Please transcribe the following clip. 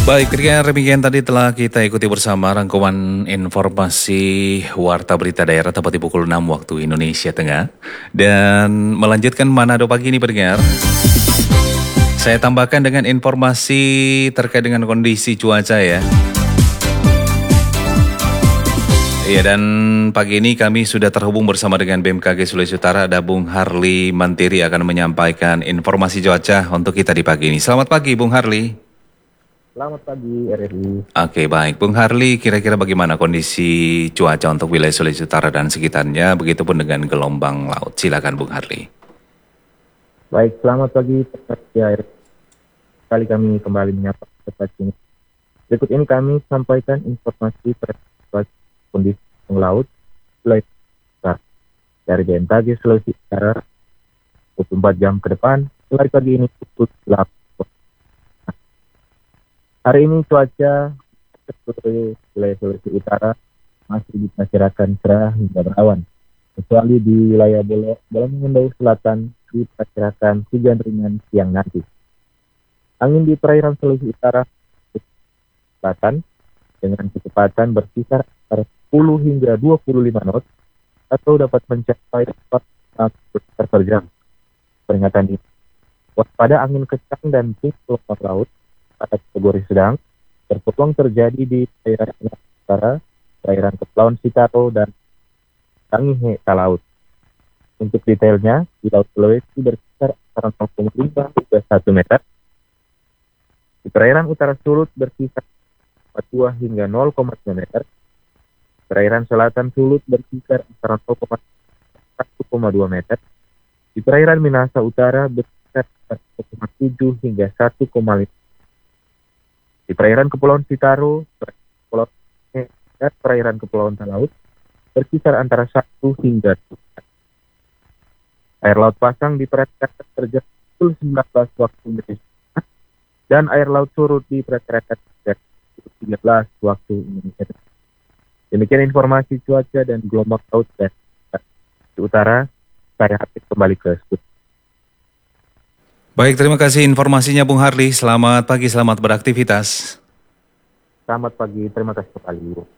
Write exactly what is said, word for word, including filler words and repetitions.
Baik, ketika demikian tadi telah kita ikuti bersama rangkuman informasi Warta Berita Daerah tepat di pukul enam waktu Indonesia Tengah. Dan melanjutkan Manado pagi ini pendengar. Saya tambahkan dengan informasi terkait dengan kondisi cuaca ya. Iya, dan pagi ini kami sudah terhubung bersama dengan B M K G Sulawesi Utara. Ada Bung Harli Mantiri akan menyampaikan informasi cuaca untuk kita di pagi ini. Selamat pagi Bung Harli. Selamat pagi R R I. Oke, baik. Bung Harli, kira-kira bagaimana kondisi cuaca untuk wilayah Sulawesi Utara dan sekitarnya, begitupun dengan gelombang laut? Silakan Bung Harli. Baik, selamat pagi ya R R I. Kali kami kembali menyapa tempat ini. Berikut ini kami sampaikan informasi terkait kondisi laut Sulawesi Utara dari B M K G Sulawesi Utara dua puluh empat jam ke depan mulai pagi ini pukul delapan. Hari ini cuaca seperti wilayah Sulawesi Utara masih diperkirakan cerah hingga berawan. Kecuali di wilayah Bolo, Bolongan Selatan diperkirakan hujan ringan siang nanti. Angin di perairan Sulawesi Utara selatan dengan kecepatan berkisar antara sepuluh hingga dua puluh lima knot atau dapat mencapai empat kilometer per jam. Peringatan ini waspada angin kencang dan tinggi gelombang laut pada kategori sedang berpeluang terjadi di perairan Utara, perairan Kepulauan Sitaro dan Sangihe Talaut. Untuk detailnya, di Laut Sulawesi berkisar antara nol koma lima hingga satu meter. Di perairan Utara Sulut berkisar empat puluh dua hingga nol koma lima meter. Perairan Selatan Sulut berkisar antara nol koma satu koma dua meter. Di perairan Minahasa Utara berkisar satu koma tujuh hingga satu koma lima. Di perairan Kepulauan Sitaro, Kepulauan dan perairan Kepulauan Talaut berkisar antara satu hingga dua. Air laut pasang diperkirakan terjadi pukul sembilan belas waktu Indonesia dan air laut surut diperkirakan terjadi pukul tiga belas waktu Indonesia. Demikian informasi cuaca dan gelombang laut dan di utara. Saya Hafid kembali ke studio. Baik, terima kasih informasinya Bung Harli. Selamat pagi, selamat beraktivitas. Selamat pagi, terima kasih kembali.